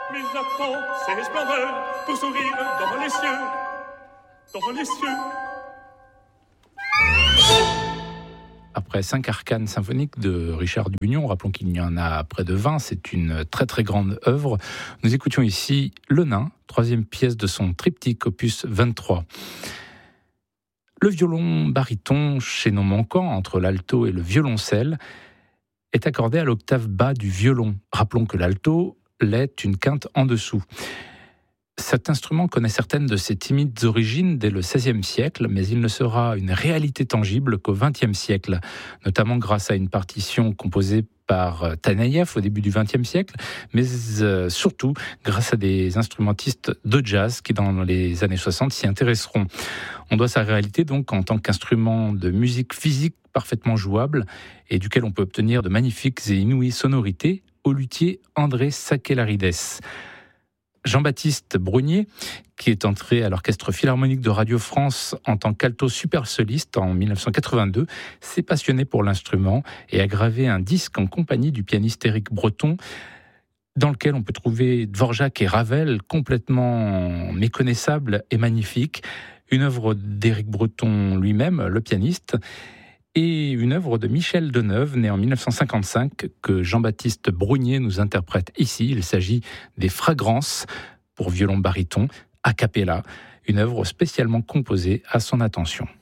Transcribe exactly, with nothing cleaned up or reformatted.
Mais attends, ces splendeurs pour sourire dans les cieux, dans les cieux. Après cinq arcanes symphoniques de Richard Dubugnon, rappelons qu'il y en a près de vingt, c'est une très très grande œuvre. Nous écoutions ici Le Nain, troisième pièce de son triptyque opus vingt-trois. Le violon baryton, chaînon manquant entre l'alto et le violoncelle, est accordé à l'octave bas du violon. Rappelons que l'alto l'est une quinte en dessous. Cet instrument connaît certaines de ses timides origines dès le seizième siècle, mais il ne sera une réalité tangible qu'au vingtième siècle, notamment grâce à une partition composée par Taneïev au début du vingtième siècle, mais euh, surtout grâce à des instrumentistes de jazz qui, dans les années soixante, s'y intéresseront. On doit sa réalité donc en tant qu'instrument de musique physique parfaitement jouable et duquel on peut obtenir de magnifiques et inouïes sonorités au luthier André Sakellarides. Jean-Baptiste Brunier, qui est entré à l'Orchestre Philharmonique de Radio France en tant qu'alto super soliste en dix-neuf cent quatre-vingt-deux, s'est passionné pour l'instrument et a gravé un disque en compagnie du pianiste Éric Breton, dans lequel on peut trouver Dvorak et Ravel complètement méconnaissables et magnifiques, une œuvre d'Éric Breton lui-même, le pianiste, et une œuvre de Michel Deneuve, né en dix-neuf cent cinquante-cinq, que Jean-Baptiste Brunier nous interprète ici. Il s'agit des Fragrances pour violon baryton, a cappella, une œuvre spécialement composée à son attention.